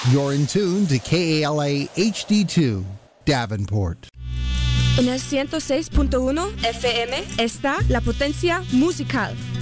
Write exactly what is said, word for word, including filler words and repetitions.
You're in tune to K A L A H D two, Davenport. En el ciento seis punto uno F M está La Potencia Musical.